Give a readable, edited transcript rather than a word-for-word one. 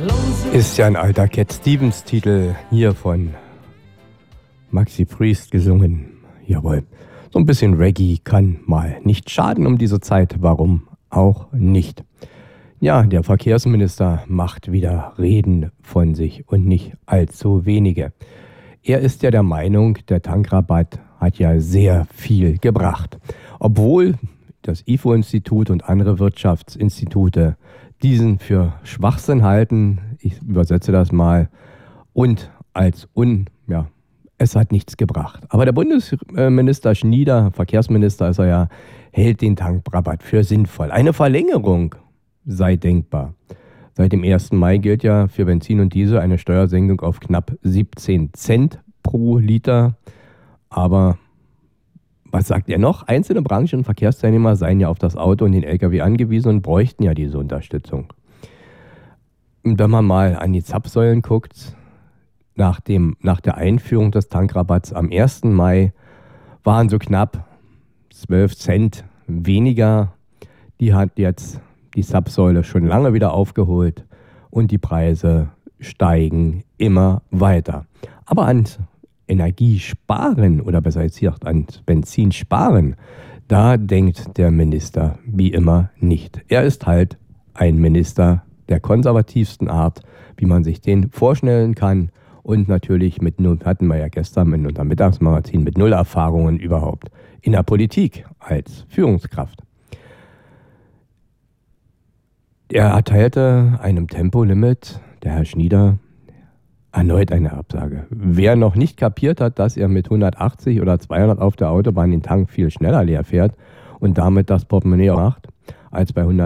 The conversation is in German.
Ist ja ein alter Cat Stevens Titel, hier von Maxi Priest gesungen. Jawohl, so ein bisschen Reggae kann mal nicht schaden um diese Zeit, warum auch nicht. Ja, der Verkehrsminister macht wieder Reden von sich und nicht allzu wenige. Er ist ja der Meinung, der Tankrabatt hat ja sehr viel gebracht. Obwohl das IFO-Institut und andere Wirtschaftsinstitute diesen für Schwachsinn halten, ich übersetze das mal, und als es hat nichts gebracht. Aber der Bundesminister Schnieder, Verkehrsminister ist er ja, hält den Tankrabatt für sinnvoll. Eine Verlängerung sei denkbar. Seit dem 1. Mai gilt ja für Benzin und Diesel eine Steuersenkung auf knapp 17 Cent pro Liter. Aber was sagt er noch? Einzelne Branchen und Verkehrsteilnehmer seien ja auf das Auto und den LKW angewiesen und bräuchten ja diese Unterstützung. Und wenn man mal an die Zapfsäulen guckt, nach der Einführung des Tankrabatts am 1. Mai waren so knapp 12 Cent weniger. Die hat jetzt die Zapfsäule schon lange wieder aufgeholt und die Preise steigen immer weiter. Aber an Energiesparen oder besser gesagt an Benzinsparen, da denkt der Minister wie immer nicht. Er ist halt ein Minister der konservativsten Art, wie man sich den vorstellen kann. Und natürlich hatten wir ja gestern in unserem Mittagsmagazin mit null Erfahrungen überhaupt in der Politik als Führungskraft. Er erteilte einem Tempolimit, der Herr Schnieder, erneut eine Absage. Wer noch nicht kapiert hat, dass er mit 180 oder 200 auf der Autobahn den Tank viel schneller leer fährt und damit das Portemonnaie macht, als bei 100